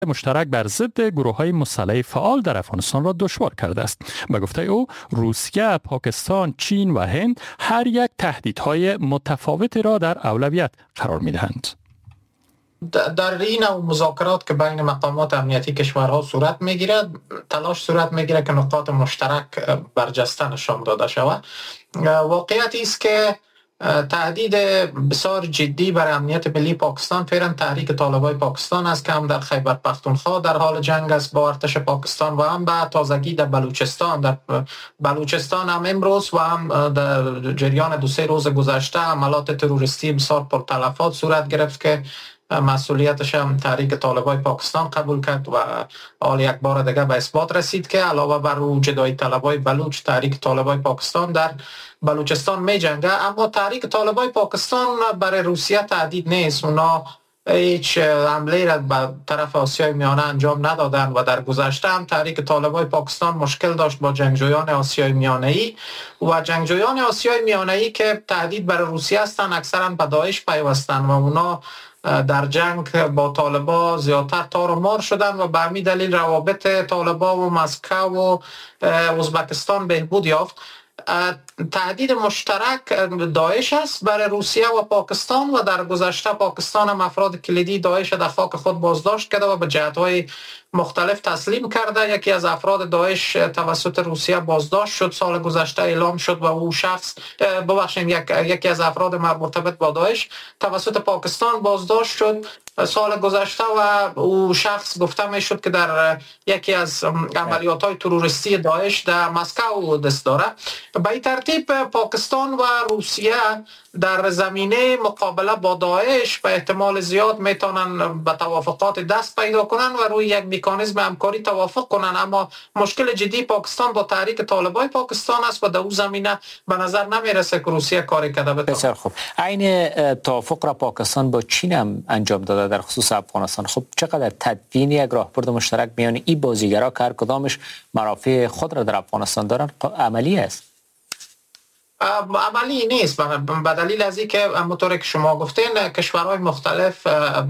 مشترک بر ضد گروه‌های مسلح فعال در افغانستان را دشوار کرده است. به گفته او، روسیه، پاکستان، چین و هند هر یک تهدیدهای متفاوتی را در اولویت قرار می‌دهند. در این مذاکرات که بین مقامات امنیتی کشورها صورت میگیرد، تلاش صورت میگیرد که نقاط مشترک برجسته نشان داده شود. واقعیت است که تهدید بسیار جدی برای امنیت ملی پاکستان فعلا تحریک طالبای پاکستان است که هم در خیبر پختونخوا در حال جنگ است با ارتش پاکستان و هم به تازگی در بلوچستان هم امروز و هم در جریان 2-3 روز گذشته عملات تروریستی بسیار پرتلفات صورت گرفت که مسئولیتش هم تحریک طالبای پاکستان قبول کرد و حال یک بار دیگه به اثبات رسید که علاوه بر جدایی طلبای بلوچ، تحریک طالبای پاکستان در بلوچستان می جنگه. اما تحریک طالبای پاکستان برای روسیه تهدید نیست. اونا هیچ حمله را به طرف آسیای میانه انجام ندادن و در گذشته هم تحریک طالبای پاکستان مشکل داشت با جنگجویان آسیای میانه ای و جنگجویان آسیای میانه ای که تهدید برای روسیه هستند اکثرا به داعش پیوستند و اونا در جنگ با طالبا زیادتر تار و مار شدن و به همین دلیل روابط طالبا و مسکو و ازبکستان بهبود یافت. تهدید مشترک داعش است برای روسیه و پاکستان و در گذشته پاکستان هم افراد کلیدی داعش در خاک خود بازداشت کرده و به جهت‌های مختلف تسلیم کرده. یکی از افراد داعش توسط روسیه بازداشت شد، سال گذشته اعلام شد و او شخص یکی از افراد مرتبط با داعش توسط پاکستان بازداشت شد سال گذشته و او شخص گفته می شد که در یکی از عملیات‌های تروریستی داعش در مسکو دست داره. به این ترتیب پاکستان و روسیه در زمینه مقابله با داعش به احتمال زیاد میتونن به توافقات دست پیدا کنن و روی یک مکانیزم همکاری توافق کنن. اما مشکل جدی پاکستان با تحریک طالبای پاکستان است و در اون زمینه به نظر نمیرسه که روسیه کاری کرده بتونه. بسیار خوب. عین توافق را پاکستان با چین هم انجام داده در خصوص افغانستان. خب چقدر تدوین یک راهبرد مشترک میان این بازیگرا که هر کدامش منافع خود را در افغانستان دارن عملی است؟ عملی نیست به دلیل از اینکه همونطور که شما گفتین کشورهای مختلف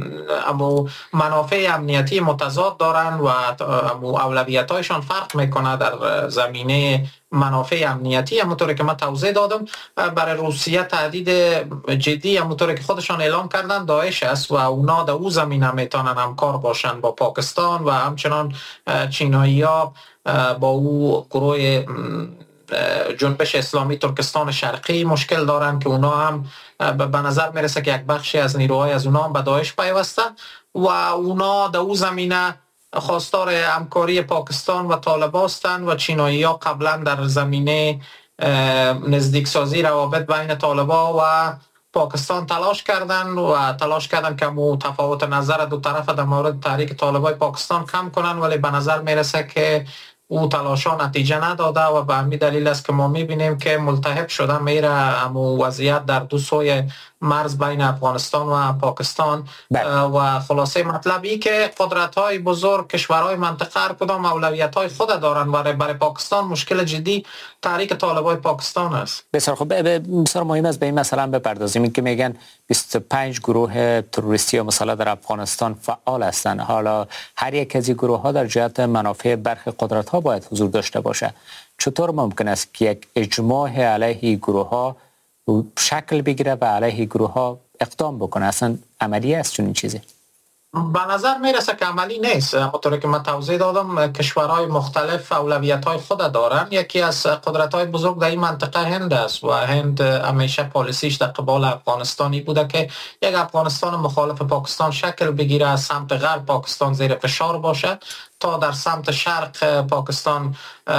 منافع امنیتی متضاد دارن و اولویت‌هایشان فرق میکنه در زمینه منافع امنیتی. همونطور که من توضیح دادم برای روسیه تهدید جدی همونطور که خودشان اعلام کردن داعش است و اونا در او زمینه میتونن همکار باشن با پاکستان و همچنان چینایی‌ها با او گروه جنبش اسلامی ترکستان شرقی مشکل دارن که اونا هم به نظر میرسه که یک بخشی از نیروهای از اونا هم به داعش پیوستن و اونا در او زمینه خواستار همکاری پاکستان و طالبان هستند و چینایی ها قبلا در زمینه نزدیکسازی روابط بین طالبان و پاکستان تلاش کردن که مو تفاوت نظر دو طرف در مورد تحریک طالبان پاکستان کم کنن، ولی به نظر میرسه که او تلاشا نتیجه نداده و به همین دلیل است که ما میبینیم که ملتهب شدن میره امو وضعیت در دو سوی مرز بین افغانستان و پاکستان و خلاصه مطلبی که قدرت‌های بزرگ کشورهای منطقه هر کدام اولویت‌های خود دارن و برای پاکستان مشکل جدی تحریک طالبان پاکستان است. بسیار خوب. بسیار مهم است به این مسئله بپردازیم. این که میگن 25 گروه تروریستی و مسلح در افغانستان فعال هستند. حالا هر یک از این گروه‌ها در جهت منافع برخی قدرت‌ها باید حضور داشته باشه. چطور ممکن است که یک اجماع علیه گروه‌ها شکل بگیره و علیه گروه‌ها اقدام بکنه؟ اصلا عملی است چنین چیزی؟ به نظر میرسه که عملی نیست. همونطوری که من توضیح دادم کشورهای مختلف اولویت‌های خود دارن. یکی از قدرت‌های بزرگ در این منطقه هند است و هند همیشه پالیسیش در قبال افغانستانی بوده که یک افغانستان مخالف پاکستان شکل بگیره، از سمت غرب پاکستان زیر فشار باشد تا در سمت شرق پاکستان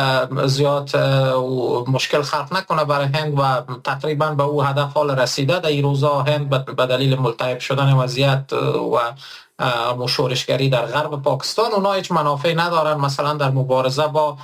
زیاد مشکل خلق نکنه برای هند و تقریبا به او هدف حال رسیده. در این روزا هند به دلیل ملتهب شدن وضعیت و شورشگری در غرب پاکستان اونا هیچ منافعی ندارن مثلا در مبارزه با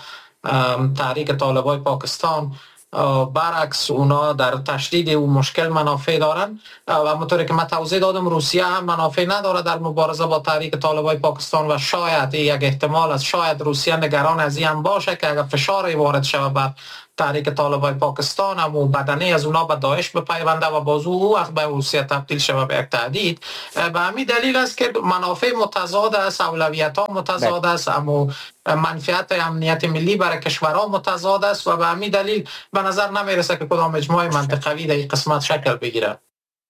تحریک طالبان پاکستان. برعکس اونا در تشدید اون مشکل منافع دارن و همونطوری که من توضیح دادم روسیه هم منافع نداره در مبارزه با تحریک طالبان پاکستان و شاید یک احتمال از شاید روسیه نگران از این باشه که اگر فشاری وارد شود بر تحریک طالبای پاکستان و بدنه از اونا به داعش بپیونده و بازو او وقت به روسیه تبدیل شود به یک تهدید. به همین دلیل است که منافع متضاد است، اولویت ها متضاد است، اما منفعت امنیت ملی برای کشورها متضاد است و به همین دلیل به نظر نمیرسه که کدام اجماع منطقوی در این قسمت شکل بگیره.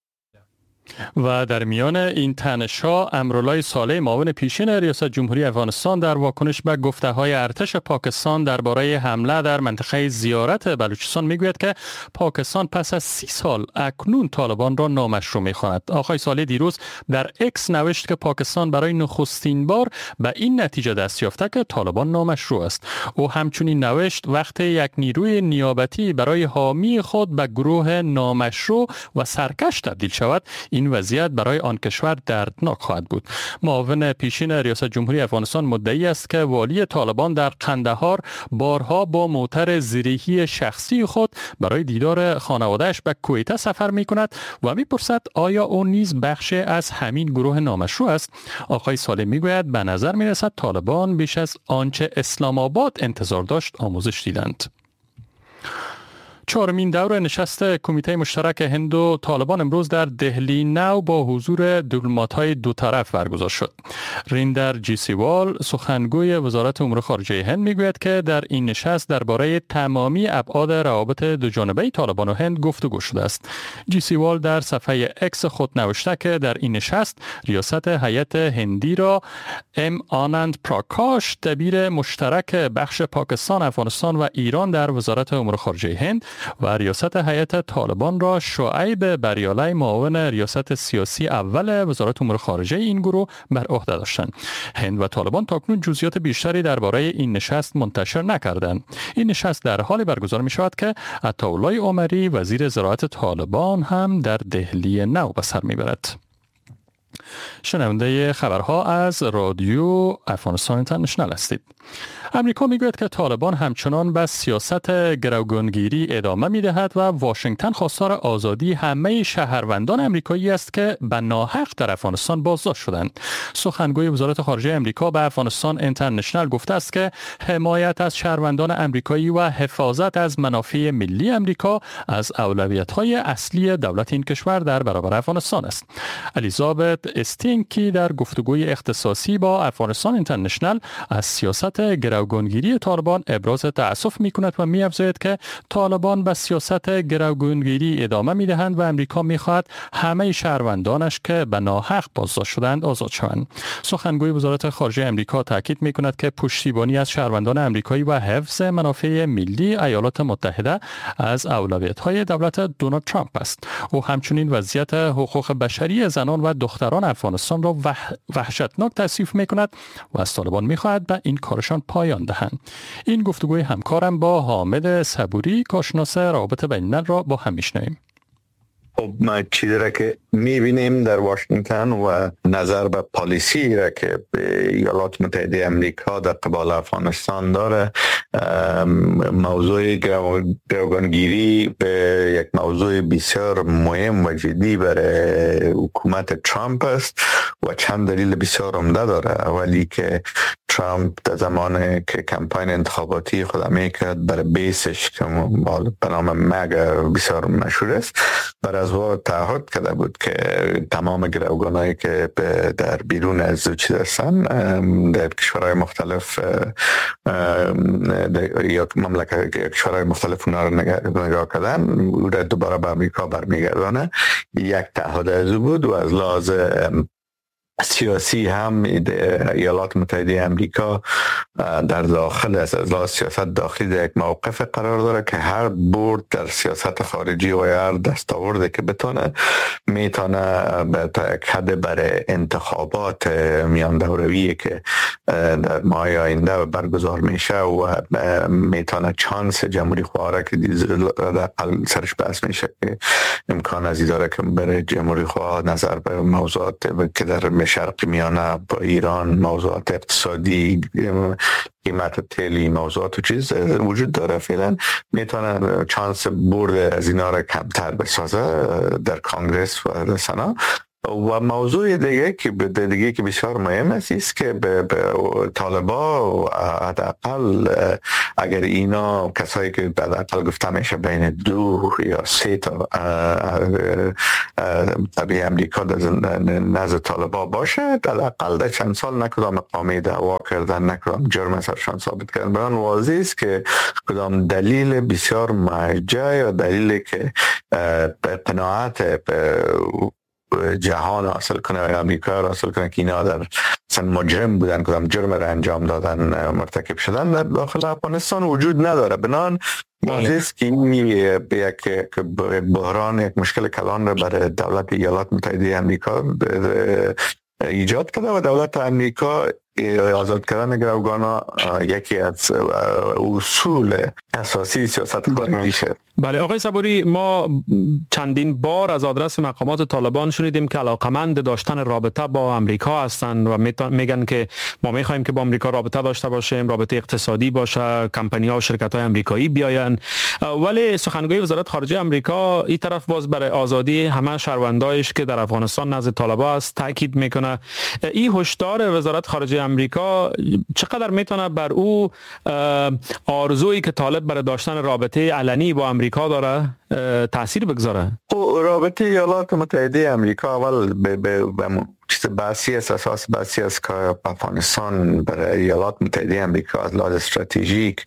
و در میان این تنش‌ها امرالله صالح معاون پیشین ریاست جمهوری افغانستان در واکنش به گفته‌های ارتش پاکستان درباره حمله در منطقه زیارت بلوچستان میگوید که پاکستان پس از 30 سال اکنون طالبان را نامشروع می‌خواند. آقای صالح دیروز در اکس نوشت که پاکستان برای نخستین بار به این نتیجه دست یافته که طالبان نامشروع است. او همچنین نوشت وقتی یک نیروی نیابتی برای حامی خود به گروه نامشروع و سرکش تبدیل شود، این وضعیت برای آن کشور دردناک خواهد بود. معاون پیشین ریاست جمهوری افغانستان مدعی است که والی طالبان در قندهار بارها با موتر زیریحی شخصی خود برای دیدار خانواده‌اش به کویته سفر می‌کند و می‌پرسد آیا او نیز بخشی از همین گروه نامشروع است؟ آقای صالح می‌گوید به نظر می‌رسد طالبان بیش از آنچه اسلام آباد انتظار داشت آموزش دیدند. چهارمین دور نشست کمیته مشترک هند و طالبان امروز در دهلی نو با حضور دیپلمات‌های دو طرف برگزار شد. ریندر جیسیوال سخنگوی وزارت امور خارجه هند میگوید که در این نشست درباره تمامی ابعاد روابط دو جانبه طالبان و هند گفتگو شده است. جیسیوال در صفحه اکس خود نوشته که در این نشست ریاست هیئت هندی را ام آنند پراکاش دبیر مشترک بخش پاکستان، افغانستان و ایران در وزارت امور خارجه هند و ریاست هیئت طالبان را شعیب بریالی معاون ریاست سیاسی اول وزارت امور خارجه این گروه بر عهده داشتند. هند و طالبان تاکنون جزئیات بیشتری درباره این نشست منتشر نکردند. این نشست در حالی برگزار می شود که عطاالله عمری وزیر زراعت طالبان هم در دهلی نو به سر می برد. شنونده خبرها از رادیو افغانستان اینترنشنال هستید. امریکا میگوید که طالبان همچنان به سیاست گروگانگیری ادامه میدهد و واشنگتن خواستار آزادی همه شهروندان امریکایی است که به ناحق در افغانستان بازداشت شدند. سخنگوی وزارت خارجه امریکا به افغانستان اینترنشنال گفته است که حمایت از شهروندان امریکایی و حفاظت از منافع ملی امریکا از اولویت‌های اصلی دولت این کشور در برابر افغانستان است. الیزابت استینکی در گفتگوی اختصاصی با افغانستان اینترنشنال از سیاست گروگانگیری طالبان ابراز تأسف می‌کند و می‌افزاید که طالبان به سیاست گروگانگیری ادامه می‌دهند و امریکا می‌خواهد همه شهروندانش که به ناحق بازداشت شدند آزاد شوند. سخنگوی وزارت خارجه امریکا تاکید می‌کند که پشتیبانی از شهروندان امریکایی و حفظ منافع ملی ایالات متحده از اولویت‌های دولت دونالد ترامپ است. او همچنین وضعیت حقوق بشری زنان و دختران افغانستان را وحشتناک توصیف می‌کند و از طالبان می‌خواهد به این کارشان پایان دهند. این گفتگوی همکارم با حامد صبوری کارشناس روابط بین الملل را با هم میشنویم. خب ما چیزی را که میبینیم در واشنگتن و نظر به پالیسی را که ایالات متحده امریکا در قبال افغانستان داره، موضوع گروگانگیری به یک موضوع بسیار مهم و جدی برای حکومت ترامپ است و چند دلیل بسیار عمده داره. اولی که ترامپ در زمان که کمپاین انتخاباتی خود میکرد برای بیسش که به نام مگا بسیار مشهور است، بر از او تعهد کرده بود که تمام گروگانایی که در بیرون از چیز هستن در کشورهای مختلف یا مملکت کشورهای مختلف اونا رو نگاه کردن او را دوباره به امریکا برمیگردانه. یک تعهد از او بود و از لحاظ سیاسی هم ایالات متحده امریکا در داخل از لحاظ سیاست داخلی در یک موقف قرار داره که هر برد در سیاست خارجی و هر دستاورده که بتونه میتونه تا یک حد برای انتخابات میان دوره‌ای که در ماه آینده برگزار میشه و میتونه چانس جمهوری خواه که در سرش بحث میشه که امکان ازی داره که برای جمهوری خواه نظر به موضوعات که در شرق میانه با ایران، موضوعات اقتصادی، قیمت تیلی، موضوعات و چیز وجود داره، فعلا میتونه چانس برد از اینا را کمتر بسازه در کانگرس و سنا و موضوع دیگه که بسیار مهم است که به طالبا حداقل اگر اینا کسایی که حداقل گفته میشه بین 2 یا 3 تا طبیعی امریکا در نزد طالبا باشه، حداقل در چند سال نکدام اقامه دعوا کردن، نکدام جرم سرشان ثابت کردن، بران واضح است که کدام دلیل بسیار مرجع یا دلیلی که قناعت جهان حاصل کنه و امریکا حاصل کنه که اینا در مجرم بودن، کدام جرم را انجام دادن، مرتکب شدن در داخل افغانستان وجود نداره. بنان واضح که این یک بحران، یک مشکل کلان را برای دولت ایالات متحده امریکا ایجاد کرده و دولت امریکا آزاد کردن گروگانا یکی از اصول اساسی سیاست خارجی شد. بله آقای صبوری، ما چندین بار از آدرس مقامات طالبان شنیدیم که علاقمند داشتن رابطه با امریکا هستند و میگن که ما میخوایم که با امریکا رابطه داشته باشیم، رابطه اقتصادی باشه، کمپانی ها و شرکت های امریکایی بیاین. ولی سخنگوی وزارت خارجه امریکا این طرف باز برای آزادی همه شهروندایش که در افغانستان نزد طالبان است تاکید میکنه. این هشدار وزارت خارجه امریکا چقدر میتونه بر او آرزویی که طالب برای داشتن رابطه علنی با امریکا داره تاثیر بگذاره؟ رابطه ایالات متحده امریکا اول به چیز بحثی است، اساس بحثی است که افغانستان برای ایالات متحده امریکا از لحاظ استراتژیک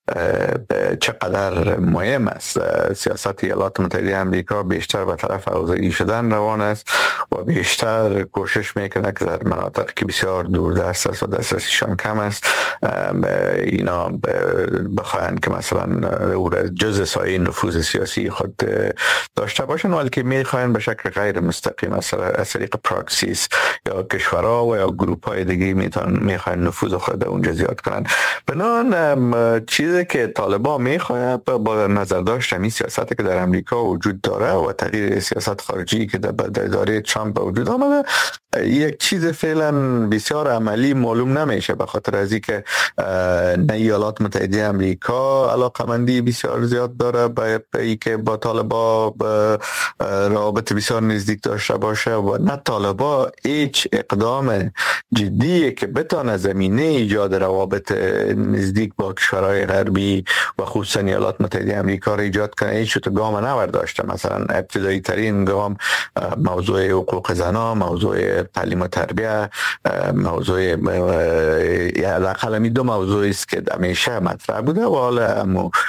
چقدر مهم است. سیاست ایالات متحده امریکا بیشتر به طرف اوضاعی شدن روان است و بیشتر کوشش میکنه که در مناطق که بسیار دوردست است و دسترسیشان کم است اینا بخواهند که مثلا او را جز سایه نفوذ سیاسی خود داشته باشند، ولی که میخواهند به شکل غیر مستقیم از طریق پراکسیس یا کشورها و یا گروپ های دیگه میخواهند نفوذ خود اونجا زیاد کنند. بنابراین چیزی که طالبان میخواهد با نظر داشت همین سیاستی که در امریکا وجود داره و تغییر سیاست خارجی که در اداره ترامپ وجود آمده یک چیز فعلا بسیار عملی معلوم نمیشه، به خاطر از اینکه نه ایالات متحده امریکا علاقمندی بسیار زیاد داره به اینکه با طالبان رابطه بسیار نزدیک داشته باشه و نه طالبان هیچ اقدام جدی که بتونه زمینه ایجاد روابط نزدیک با کشورهای غربی و خصوصا ایالات متحده امریکا را ایجاد کنه هیچ تو گام نبرداشته. مثلا ابتدایی ترین گام موضوع حقوق زنان، موضوع تعلیم و تربیه، موضوع حداقل این 2 موضوعی است که همیشه مطرح بوده و حالا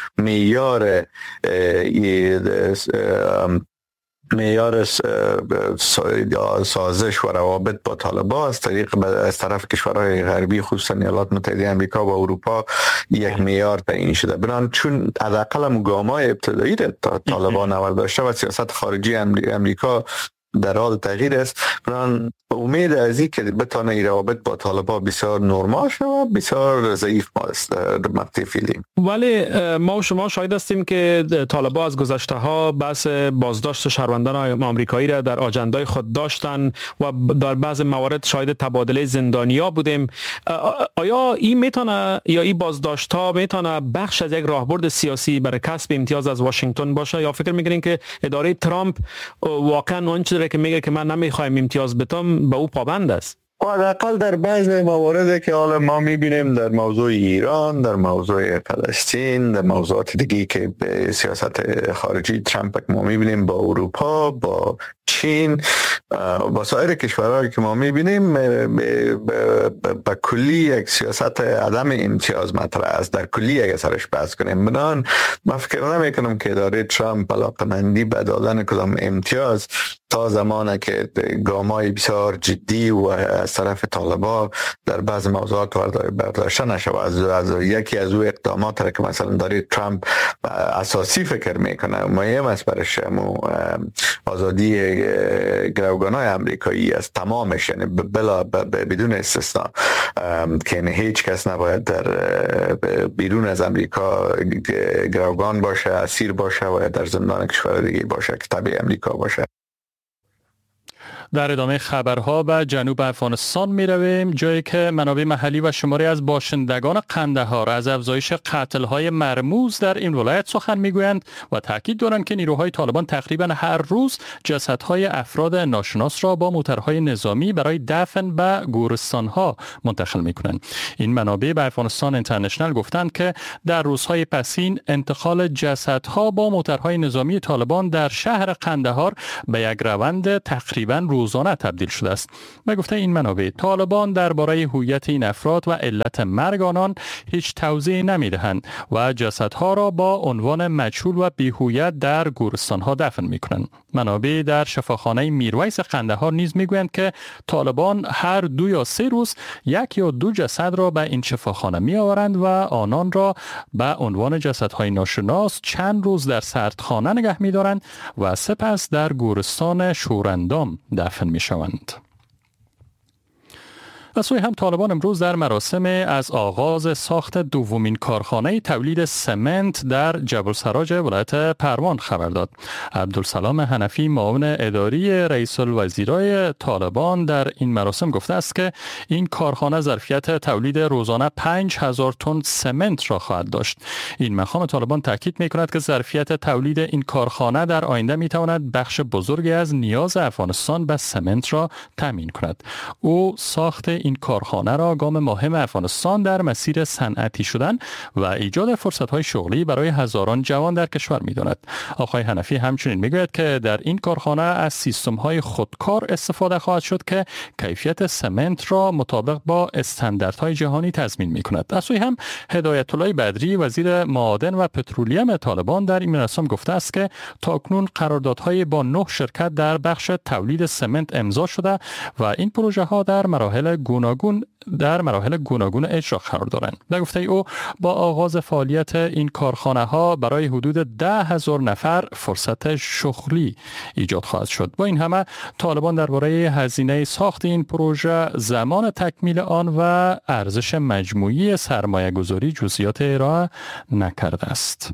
معیار سازش و روابط با طالبان از طرف کشورهای غربی خصوصا ایالات متحده امریکا و اروپا یک معیار تعیین شده. بنابراین چون حداقل گام‌های ابتدایی طالبان اول داشته و سیاست خارجی امریکا در حال تغییر است، بنابراین امید از این که بتونه این روابط با طالبان بسیار نرمال شد و بسیار ضعیف است در مقطع فعلی. ولی ما و شما شاهد هستیم که طالبان از گذشته ها بحث بازداشت شهروندان آمریکایی را در آجندای خود داشتن و در بعض موارد شاهد تبادله زندانیا بودیم. آیا این میتونه یا این بازداشت ها میتونه بخش از یک راهبرد سیاسی برای کسب امتیاز از واشنگتن باشه یا فکر میکنین که اداره ترامپ واقعا اون چیزی که میگه که من نمیخوایم امتیاز بدم به او پابند است؟ حداقل در بعضی مواردی که حالا ما میبینیم در موضوع ایران، در موضوع فلسطین، در موضوعات دیگه که به سیاست خارجی ترامپ ما میبینیم با اروپا، با چین، با سایر کشورهایی که ما میبینیم به کلی یک سیاست عدم امتیاز مطرح است، در کلی یک سرش بحث کنیم. بنان من فکر نمیکنم که اداره ترامپ علاقمندی به دادن کدام امتیاز تا زمانی که گام‌های بسیار جدی و از طرف طالبان در بعض موضوعات برداشته نشود. از یکی از او اقدامات را که مثلا داره ترامپ اساسی فکر میکنه مهم است برش آزادی گروگان‌های امریکایی از تمامش، یعنی بدون استثنا که هیچ کس نباید در بیرون از امریکا گروگان باشه، اسیر باشه و در زندان کشور دیگه باشه که تابع امریکا باشه. در ادامه خبرها به جنوب افغانستان می رویم، جایی که منابع محلی و شماری از باشندگان قندهار از افزایش قتل‌های مرموز در این ولایت سخن می‌گویند و تاکید دارند که نیروهای طالبان تقریباً هر روز جسدهای افراد ناشناس را با موترهای نظامی برای دفن به گورستان‌ها منتقل می‌کنند. این منابع به افغانستان اینترنشنال گفتند که در روزهای پسین انتقال جسدها با موترهای نظامی طالبان در شهر قندهار به یک روند تقریباً روزانه تبدیل شده است. به گفته این منابع، طالبان درباره هویت این افراد و علت مرگ آنان هیچ توضیحی نمی‌دهند و جسدها را با عنوان مجهول و بی‌هویت در گورستان‌ها دفن می‌کنند. منابع در شفاخانه میرویس قندهار نیز می‌گویند که طالبان هر 2 یا 3 روز 1 یا 2 جسد را به این شفاخانه می‌آورند و آنان را به عنوان جسدهای ناشناس چند روز در سردخانه نگه می‌دارند و سپس در گورستان شورندام دفن می‌شوند. از سوی هم طالبان امروز در مراسم از آغاز ساخت دومین کارخانه تولید سمنت در جبل سراج ولایت پروان خبر داد. عبدالسلام حنفی معاون اداری رئیس الوزرای طالبان در این مراسم گفته است که این کارخانه ظرفیت تولید روزانه 5000 تن سمنت را خواهد داشت. این مقام طالبان تاکید می‌کند که ظرفیت تولید این کارخانه در آینده می‌تواند بخش بزرگی از نیاز افغانستان به سمنت را تامین کند. او ساخت این کارخانه را گام مهم افغانستان در مسیر صنعتی شدن و ایجاد فرصت‌های شغلی برای هزاران جوان در کشور می‌داند. آقای حنفی همچنین می‌گوید که در این کارخانه از سیستم‌های خودکار استفاده خواهد شد که کیفیت سمنت را مطابق با استانداردهای جهانی تضمین می‌کند. از سوی هم هدایت الله بدری وزیر معادن و پترولیم طالبان در این مراسم گفته است که تاکنون قراردادهای با 9 شرکت در بخش تولید سمنت امضا شده و این پروژه‌ها در مراحل گوناگون اجرا قرار دارند. در گفته او با آغاز فعالیت این کارخانه ها برای حدود 10,000 نفر فرصت شغلی ایجاد خواهد شد. با این همه طالبان درباره هزینه ساخت این پروژه، زمان تکمیل آن و ارزش مجموعی سرمایه گذاری جزئیات ارائه نکرده است.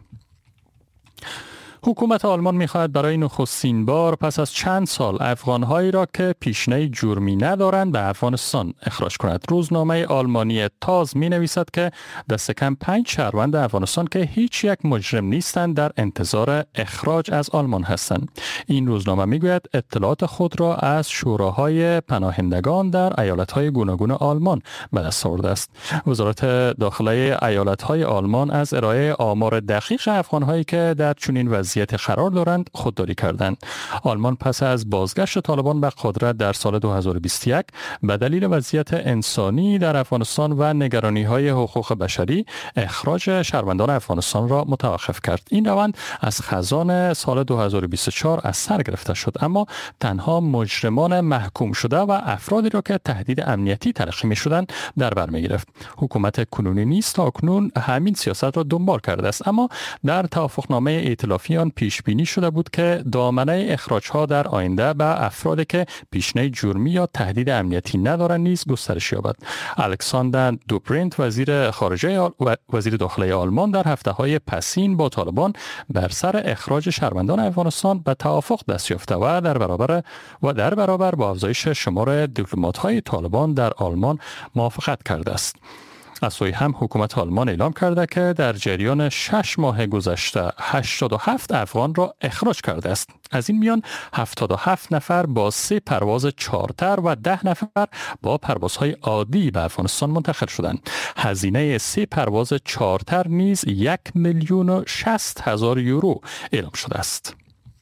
حکومت آلمان می‌خواهد برای نخستین بار پس از چند سال افغان‌هایی را که پیشنهاد جرمی ندارند به افغانستان اخراج کند. روزنامه آلمانی تاز می‌نویسد که دست کم 5 شهروند افغانستان که هیچ یک مجرم نیستند در انتظار اخراج از آلمان هستند. این روزنامه می‌گوید اطلاعات خود را از شوراهای پناهندگان در ایالت‌های گوناگون آلمان به دست آورده است. وزارت داخله ایالت‌های آلمان از ارائه آمار دقیق افغان‌هایی که در چنین وضعیت قرار دارند خودداری کردند. آلمان پس از بازگشت طالبان به قدرت در سال 2021 به دلیل وضعیت انسانی در افغانستان و نگرانی‌های حقوق بشری اخراج شهروندان افغانستان را متوقف کرد. این روند از خزان سال 2024 از سر گرفته شد، اما تنها مجرمان محکوم شده و افرادی را که تهدید امنیتی تلقی می‌شدند در بر می‌گرفت. حکومت کنونی نیز تاکنون همین سیاست را دنبال کرده است، اما در توافقنامه ائتلافی پیش بینی شده بود که دامنه اخراج‌ها در آینده به افرادی که پیشنهاد جرمی یا تهدید امنیتی ندارند نیز گسترش یابد. الکساندر دوبرینت وزیر داخله آلمان در هفته‌های پسین با طالبان بر سر اخراج شهروندان افغانستان به توافق دست یافته و در برابر با افزایش شمار دیپلمات‌های طالبان در آلمان موافقت کرده است. از سوی هم حکومت آلمان اعلام کرده که در جریان 6 ماه گذشته 87 افغان را اخراج کرده است. از این میان 77 نفر با 3 پرواز چارتر و 10 نفر با پروازهای عادی به افغانستان منتقل شدند. هزینه 3 پرواز چارتر نیز 1,060,000 یورو اعلام شده است.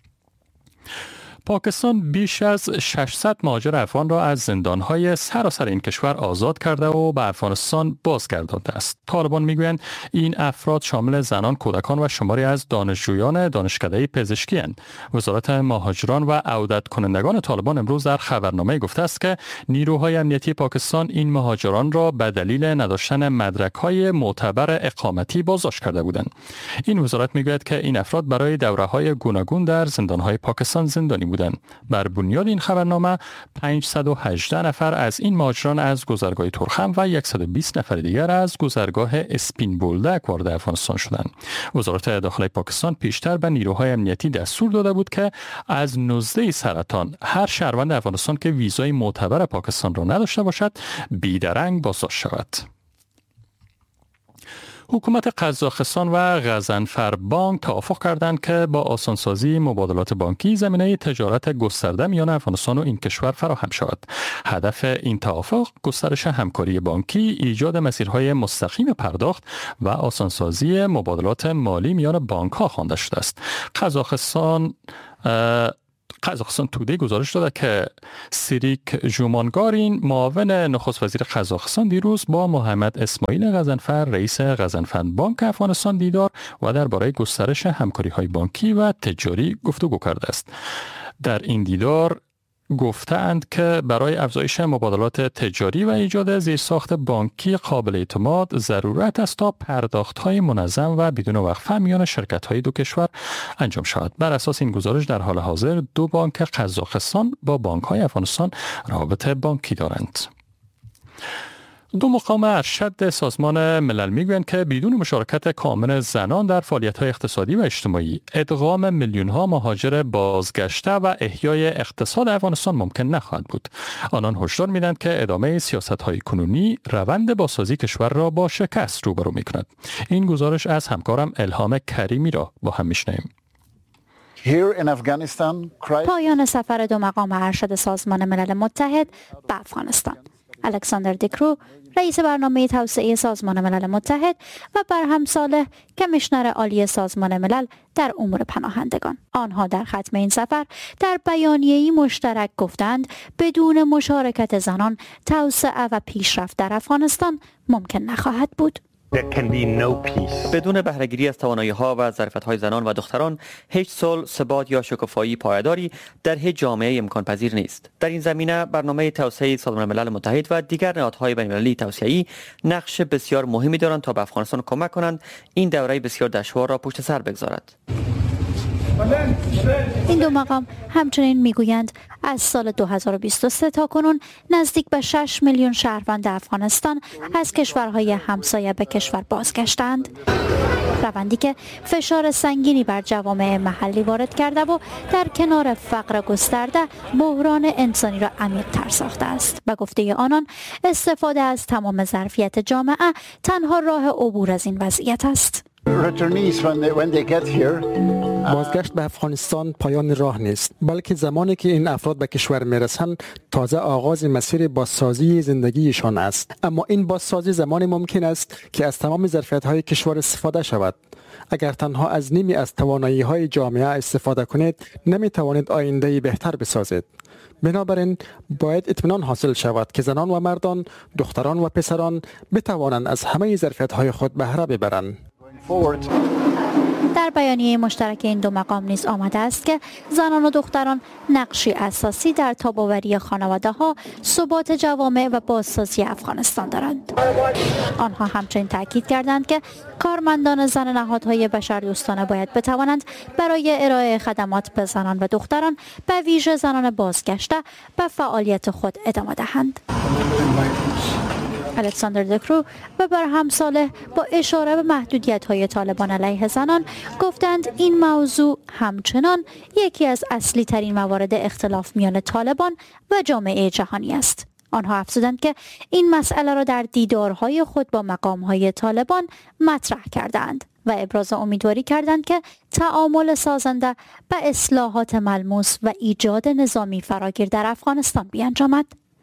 پاکستان بیش از 600 مهاجر افغان را از زندان‌های سراسر این کشور آزاد کرده و به افغانستان بازگردانده است. طالبان می‌گویند این افراد شامل زنان، کودکان و شماری از دانشجویان دانشکده پزشکی اند. وزارت مهاجران و عودت کنندگان طالبان امروز در خبرنامه گفته است که نیروهای امنیتی پاکستان این مهاجران را به دلیل نداشتن مدرک‌های معتبر اقامتی بازداشت کرده بودند. این وزارت می‌گوید که این افراد برای دوره‌های گوناگون در زندان‌های پاکستان زندانی بودند بودند. بر بنیاد این خبرنامه 518 نفر از این مهاجران از گذرگاه تورخم و 120 نفر دیگر از گذرگاه اسپین بولدک وارد افغانستان شدند. وزارت داخلی پاکستان پیشتر به نیروهای امنیتی دستور داده بود که از 19 سرطان هر شهروند افغانستان که ویزای معتبر پاکستان را نداشته باشد بیدرنگ بازداشت شود. حکومت قزاقستان و غضنفر بانک توافق کردند که با آسانسازی مبادلات بانکی زمینه تجارت گسترده میان افغانستان و این کشور فراهم شود. هدف این توافق گسترش همکاری بانکی، ایجاد مسیرهای مستقیم پرداخت و آسانسازی مبادلات مالی میان بانک‌ها خوانده شده است. قزاقستان توده‌ای گزارش داده که سیریک جومانگارین معاون نخست وزیر قزاقستان دیروز با محمد اسماعیل غضنفر رئیس غضنفر بانک افغانستان دیدار و درباره گسترش همکاری‌های بانکی و تجاری گفتگو کرده است. در این دیدار گفتند که برای افزایش مبادلات تجاری و ایجاد زیرساخت بانکی قابل اعتماد ضرورت است تا پرداخت‌های منظم و بدون وقفه میان شرکت‌های دو کشور انجام شود. بر اساس این گزارش در حال حاضر دو بانک قزاقستان با بانک‌های افغانستان روابط بانکی دارند. دو مقام ارشد سازمان ملل میگویند که بدون مشارکت کامل زنان در فعالیت‌های اقتصادی و اجتماعی ادغام میلیون‌ها مهاجر بازگشته و احیای اقتصاد افغانستان ممکن نخواهد بود. آنان هشدار میدهند که ادامه سیاست‌های کنونی روند بازسازی کشور را با شکست روبرو می‌کند. این گزارش از همکارم الهام کریمی را با هم می‌شنویم. پایان سفر دو مقام ارشد سازمان ملل متحد به افغانستان. الکساندر دیکرو رئیس برنامه توسعه سازمان ملل متحد و برهم صالح کمیشنر عالی سازمان ملل در امور پناهندگان. آنها در ختم این سفر در بیانیه‌ای مشترک گفتند بدون مشارکت زنان توسعه و پیشرفت در افغانستان ممکن نخواهد بود. بدون بهره‌گیری از توانایی‌ها و ظرفیت‌های زنان و دختران هیچ صلح، ثبات یا شکوفایی پایداری در هیچ جامعه امکان پذیر نیست. در این زمینه برنامه توسعه سازمان ملل متحد و دیگر نهادهای بین‌المللی توسعه‌ای نقش بسیار مهمی دارند تا به افغانستان کمک کنند این دوره بسیار دشوار را پشت سر بگذارد. این دو مقام همچنین میگویند از سال 2023 تا کنون نزدیک به 6 میلیون شهروند افغانستان از کشورهای همسایه به کشور بازگشتند. روندی که فشار سنگینی بر جوامع محلی وارد کرده و در کنار فقر گسترده بحران انسانی را عمیق‌تر ساخته است. به گفته آنان استفاده از تمام ظرفیت جامعه تنها راه عبور از این وضعیت است. بازگشت به افغانستان پایان راه نیست، بلکه زمانی که این افراد به کشور میرسند تازه آغاز مسیر بازسازی زندگیشان است. اما این بازسازی زمانی ممکن است که از تمام ظرفیت‌های کشور استفاده شود. اگر تنها از نیمی از توانایی‌های جامعه استفاده کنید، نمی‌توانید آینده‌ای بهتر بسازید. بنابراین باید اطمینان حاصل شود که زنان و مردان، دختران و پسران بتوانند از همه ظرفیت‌های خود بهره ببرند. در بیانیه مشترک این دو مقام نیز آمده است که زنان و دختران نقشی اساسی در تاب‌آوری خانواده‌ها، ثبات جوامع و بازسازی افغانستان دارند. آنها همچنین تاکید کردند که کارمندان زن نهادهای بشردوستانه باید بتوانند برای ارائه خدمات به زنان و دختران به ویژه زنان بازگشته به فعالیت خود ادامه دهند. الکساندر دیکرو و برهم صالح با اشاره به محدودیت‌های طالبان علیه زنان گفتند این موضوع همچنان یکی از اصلی ترین موارد اختلاف میان طالبان و جامعه جهانی است. آنها افزودند که این مسئله را در دیدارهای خود با مقام‌های طالبان مطرح کردند و ابراز امیدواری کردند که تعامل سازنده به اصلاحات ملموس و ایجاد نظامی فراگیر در افغانستان بیانجامد.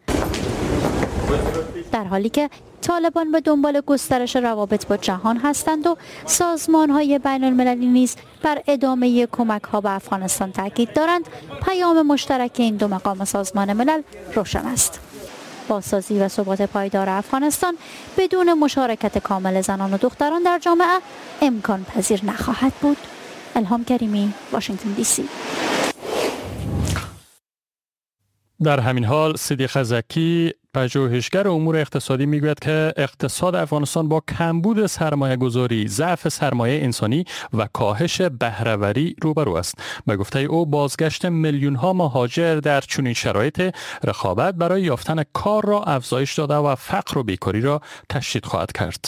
در حالی که طالبان به دنبال گسترش روابط با جهان هستند و سازمان‌های بین‌المللی نیز بر ادامه کمک‌ها به افغانستان تاکید دارند، پیام مشترک این دو مقام سازمان ملل روشن است. بازسازی و ثبات پایدار افغانستان بدون مشارکت کامل زنان و دختران در جامعه امکان پذیر نخواهد بود. الهام کریمی، واشنگتن دی سی. در همین حال صدیق زکی پژوهشگر امور اقتصادی میگوید که اقتصاد افغانستان با کمبود سرمایه گذاری، ضعف سرمایه انسانی و کاهش بهره‌وری روبرو است. به گفته او بازگشت میلیون ها مهاجر در چنین شرایط رقابت برای یافتن کار را افزایش داده و فقر و بیکاری را تشدید خواهد کرد.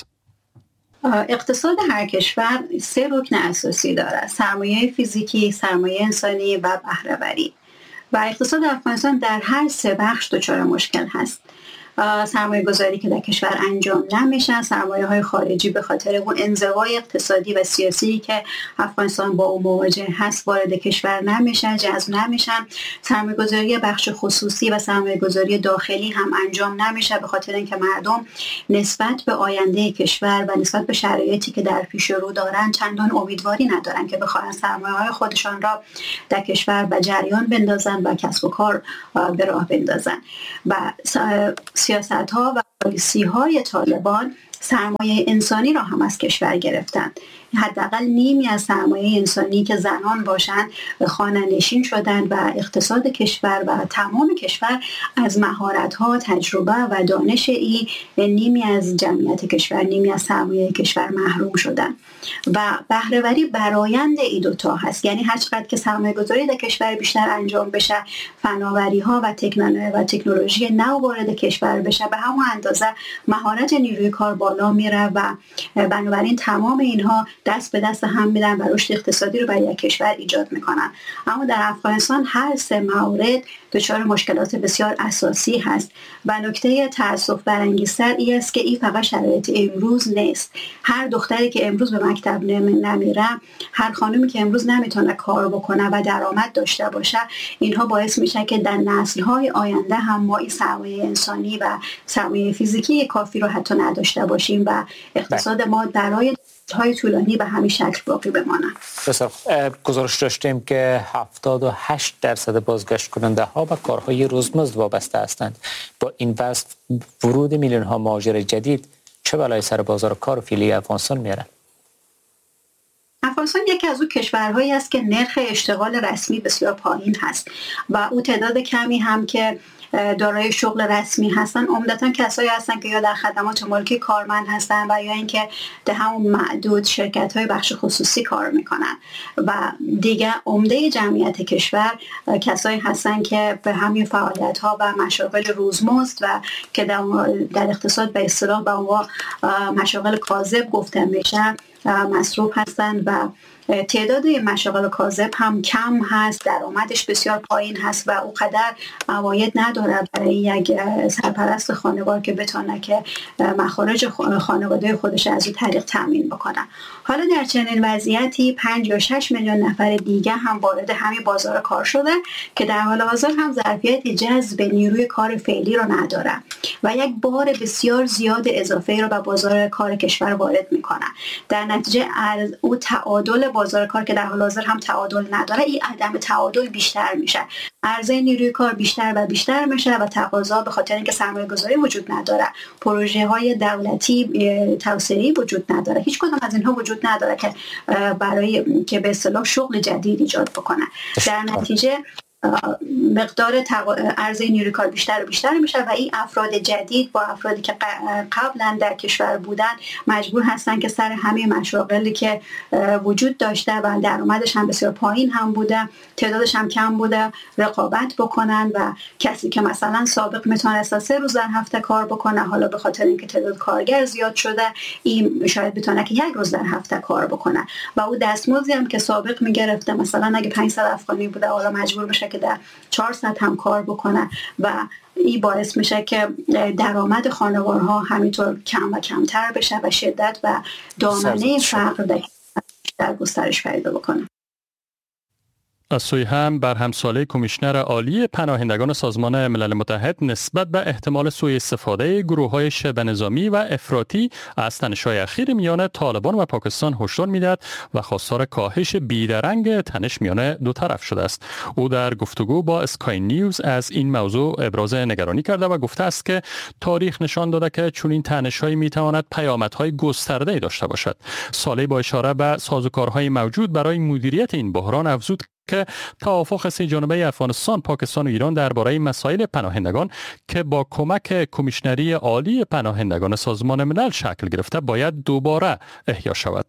اقتصاد هر کشور 3 رکن اساسی دارد: سرمایه فیزیکی، سرمایه انسانی و بهره‌وری. و اقتصاد افغانستان در هر 3 بخش دچار مشکل هست. سرمایه گذاری که در کشور انجام نمیشه، سرمایه های خارجی به خاطر اون انزوای اقتصادی و سیاسی که افغانستان با اون مواجه هست وارد کشور نمیشن، جذب نمیشن، سرمایه گذاری بخش خصوصی و سرمایه گذاری داخلی هم انجام نمیشه به خاطر اینکه مردم نسبت به آینده کشور و نسبت به شرایطی که در پیش رو دارن چندان امیدواری ندارن که بخواهن سرمایه های خودشان را در کشور به جریان بندازن و کسب و کار به راه بندازن. و سیاست‌ها و پالیسی‌های طالبان سرمایه انسانی را هم از کشور گرفتند. حداقل نیمی از سرمایه انسانی که زنان باشند خانه‌نشین شدند و اقتصاد کشور و تمام کشور از مهارت‌ها، تجربه و دانش نیمی از جمعیت کشور، نیمی از سرمایه کشور محروم شدند. و بهره‌وری برآیند این دوتا هست. یعنی هر چقدر که سرمایه‌گذاری در کشور بیشتر انجام بشه، فناوری‌ها و تکنولوژی نو وارد کشور بشه، به همون اندازه مهارت نیروی کار بالا میره و بنابراین تمام اینها دست به دست هم میدن و رشد اقتصادی رو برای یک کشور ایجاد میکنن. اما در افغانستان هر 3 مورد دچار مشکلات بسیار اساسی هست و نکته تأسف برانگیزتر این است که این فقط شرایط امروز نیست. هر دختری که امروز به مکتب نمیره، هر خانومی که امروز نمیتونه کار بکنه و درآمد داشته باشه، اینها باعث میشه که در نسل‌های آینده هم ما این سرمایه انسانی و سرمایه فیزیکی کافی رو حتی نداشته باشیم و اقتصاد ما برای های طولانی به همین شکل باقی بمانه. بسیار گزارش داشتیم که 78% بازگشت کننده ها به کارهای روزمزد وابسته هستند. با این وضع ورود میلیون ها مهاجر جدید چه بلایی سر بازار کار فعلی افغانستان میاره؟ افغانستان یکی از اون کشورهایی است که نرخ اشتغال رسمی بسیار پایین هست و اون تعداد کمی هم که دارای شغل رسمی هستن عمدتاً کسایی هستن که یا در خدمات ملکی کارمند هستن و یا اینکه در همون معدود شرکت‌های بخش خصوصی کار میکنن و دیگه عمده جمعیت کشور کسایی هستن که به همین فعالیت‌ها و مشاغل روزمزد و که در اقتصاد به اصطلاح به عنوان مشاغل کاذب گفته میشه مصروف هستند و تعداد مشاغل کاذب هم کم هست، درآمدش بسیار پایین هست و اونقدر عواید نداره برای یک سرپرست خانوار که بتونه که مخارج خانواده خودش از این طریق تامین بکنه. حالا در چنین وضعیتی 5 یا 6 میلیون نفر دیگه هم وارد همین بازار کار شده که در حال حاضر هم ظرفیت جذب نیروی کار فعلی رو نداره و یک بار بسیار زیاد اضافه رو به بازار کار کشور وارد میکنه. در نتیجه از اون تعادل بازار کار که در حال حاضر هم تعادل نداره، این عدم تعادل بیشتر میشه، عرضه نیروی کار بیشتر و بیشتر میشه و تقاضا به خاطر اینکه سرمایه گذاری وجود نداره، پروژه های دولتی توسعه‌ای وجود نداره، هیچ کدام از اینها وجود نداره که برای که به اصطلاح شغل جدید ایجاد بکنه. در نتیجه مقدار عرضه نیروی کار بیشتر و بیشتر میشه و این افراد جدید با افرادی که قبلا در کشور بودن مجبور هستن که سر همه مشاغلی که وجود داشته و درآمدش هم بسیار پایین هم بوده، تعدادش هم کم بوده، رقابت بکنن و کسی که مثلا سابق میتونست 3 روز در هفته کار بکنه، حالا به خاطر اینکه تعداد کارگر زیاد شده این شاید بتونه که 1 روز در هفته کار بکنه و اون دستمزدی هم که سابق میگرفته مثلا اگه 500 افغانی بوده حالا مجبور میشه که در 400 هم کار بکنه و این باعث میشه که درآمد خانوارها همینطور کم و کمتر بشه و شدت و دامنه فقر در گسترش پیدا بکنه. از سوی هم بر همساله کمیشنر عالی پناهندگان سازمان ملل متحد نسبت به احتمال سوء استفاده گروه‌های شبه نظامی و افراطی از تنش‌های اخیر میان طالبان و پاکستان هشدار می‌دهد و خواستار کاهش بیدرنگ تنش میان دو طرف شده است. او در گفتگو با اسکای نیوز از این موضوع ابراز نگرانی کرده و گفته است که تاریخ نشان داده که چنین تنش‌هایی می‌تواند پیامدهای گسترده‌ای داشته باشد. سالی با اشاره به سازوکارهای موجود برای مدیریت این بحران افزود که توافق سه جانبه افغانستان، پاکستان و ایران درباره مسائل پناهندگان که با کمک کمیشنری عالی پناهندگان سازمان ملل شکل گرفته باید دوباره احیا شود.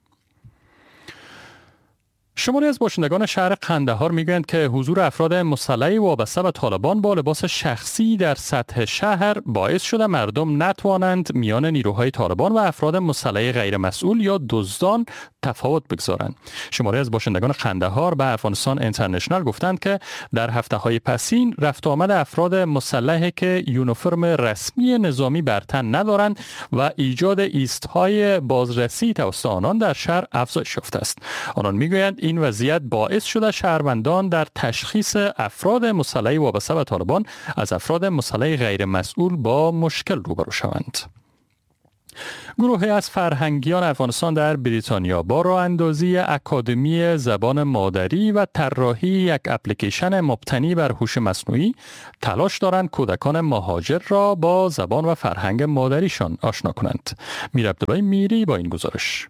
شماری از باشندگان شهر قندهار میگویند که حضور افراد مسلح وابسته به طالبان با لباس شخصی در سطح شهر باعث شده مردم نتوانند میان نیروهای طالبان و افراد مسلح غیر مسئول یا دزدان تفاوت بگذارند. شماری از باشندگان قندهار به افغانستان اینترنشنال گفتند که در هفته‌های پسین رفت آمد افراد مسلحی که یونیفرم رسمی نظامی بر تن ندارند و ایجاد ایست‌های بازرسی توسط آنان در شهر افزایش یافته است. آنان میگویند این وضعیت باعث شده شهروندان در تشخیص افراد مسلح وابسته به طالبان از افراد مسلح غیر مسئول با مشکل روبرو شوند. گروهی از فرهنگیان افغانستان در بریتانیا با راه اندازی اکادمی زبان مادری و طراحی یک اپلیکیشن مبتنی بر هوش مصنوعی تلاش دارند کودکان مهاجر را با زبان و فرهنگ مادریشان آشنا کنند. میر عبدالله میری با این گزارش.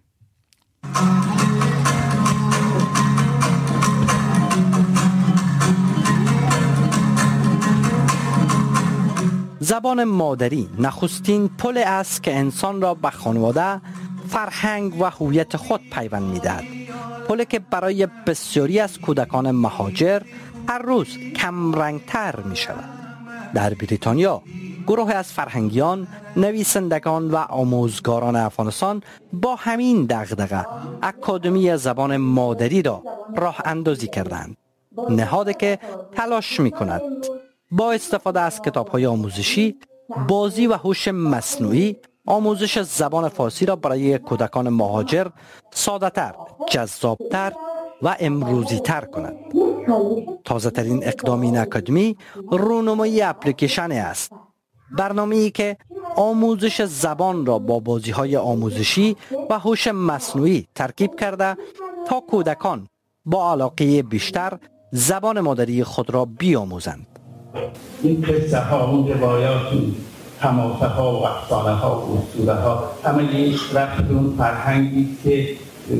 زبان مادری نخستین پل است که انسان را به خانواده، فرهنگ و هویت خود پیوند می‌دهد. پلی که برای بسیاری از کودکان مهاجر هر روز کم رنگتر می شود. در بریتانیا گروه از فرهنگیان، نویسندگان و آموزگاران افغانستان با همین دغدغه اکادمی زبان مادری را راه اندازی کردند. نهادی که تلاش می کند با استفاده از کتاب‌های آموزشی، بازی و هوش مصنوعی آموزش زبان فارسی را برای کودکان مهاجر ساده‌تر، جذاب‌تر و امروزی‌تر کند. تازه‌ترین اقدام این اکادمی رونمایی اپلیکیشن است. برنامه‌ای که آموزش زبان را با بازی‌های آموزشی و هوش مصنوعی ترکیب کرده تا کودکان با علاقه بیشتر زبان مادری خود را بیاموزند. این قصه ها، اون روایات، حماسه ها و افسانه ها و اسطوره ها همه یک رفتون فرهنگی که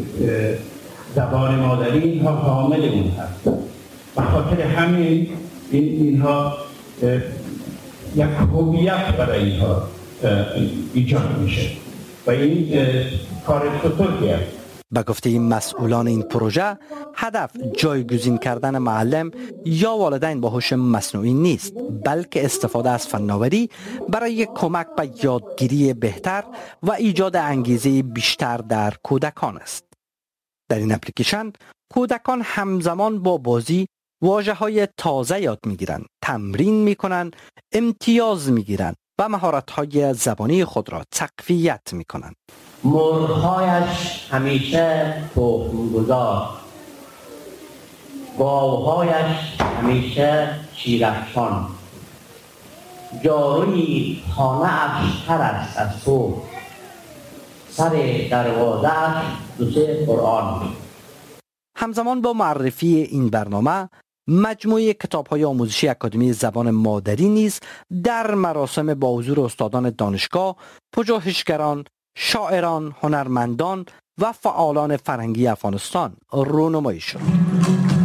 زبان مادری اینها حامل اون هست. به خاطر همین اینها یک هویت برای اینها ایجاد میشه و این کار بزرگی است. به گفته مسئولان این پروژه، هدف جایگزین کردن معلم یا والدین با هوش مصنوعی نیست، بلکه استفاده از فناوری برای کمک به یادگیری بهتر و ایجاد انگیزه بیشتر در کودکان است. در این اپلیکیشن کودکان همزمان با بازی واژه‌های تازه یاد می‌گیرند، تمرین می‌کنند، امتیاز می‌گیرند و مهارت‌های زبانی خود را تقویت می‌کنند. مرغ‌هایش همیشه تخم‌گذار، گاوهایش همیشه شیرافشان، جاروی خانه‌اش تر است از صبح، سر دروازه‌اش دو سه قرآن. همزمان با معرفی این برنامه، مجموعه کتاب‌های آموزشی اکادمی زبان مادری نیز در مراسم با حضور استادان دانشگاه، پژوهشگران، شاعران، هنرمندان و فعالان فرهنگی افغانستان رونمایی شد.